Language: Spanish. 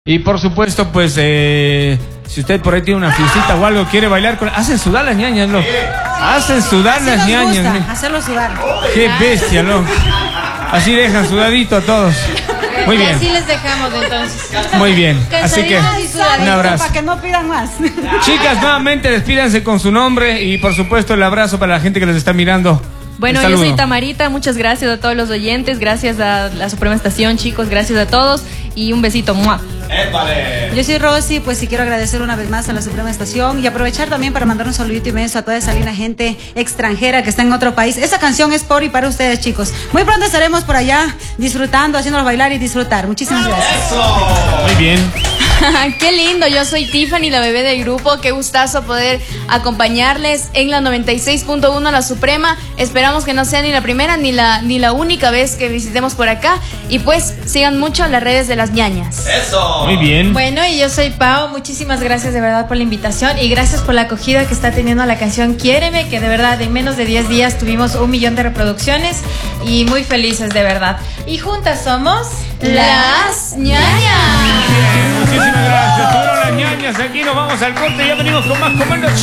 Y por supuesto, pues, si usted por ahí tiene una fiestita o algo, quiere bailar con... Hacen sudar las ñañas, loco. Hacen sudar las ñañas. Hacerlo sudar. Qué bestia, loco. Así dejan sudadito a todos. Muy bien. Y así les dejamos entonces. Muy bien. Así que, un abrazo. Para que no pidan más. Chicas, nuevamente despídanse con su nombre y por supuesto el abrazo para la gente que les está mirando. Bueno, yo soy Tamarita, muchas gracias a todos los oyentes, gracias a la Suprema Estación, chicos, gracias a todos y un besito. ¡Mua! Yo soy Rosy, pues sí quiero agradecer una vez más a la Suprema Estación y aprovechar también para mandar un saludito inmenso a toda esa linda gente extranjera que está en otro país. Esa canción es por y para ustedes, chicos. Muy pronto estaremos por allá disfrutando, haciéndolos bailar y disfrutar. Muchísimas gracias. Eso. Muy bien. Qué lindo, yo soy Tiffany, la bebé del grupo. Qué gustazo poder acompañarles en la 96.1 La Suprema. Esperamos que no sea ni la primera ni la única vez que visitemos por acá. Y pues sigan mucho las redes de las ñañas. Eso. Muy bien. Bueno, y yo soy Pau. Muchísimas gracias de verdad por la invitación y gracias por la acogida que está teniendo la canción Quiéreme, que de verdad en menos de 10 días tuvimos 1 millón de reproducciones y muy felices de verdad. Y juntas somos Las ñañas. Muchísimas gracias. Fueron las ñañas. Aquí nos vamos al corte. Ya venimos con más comandos.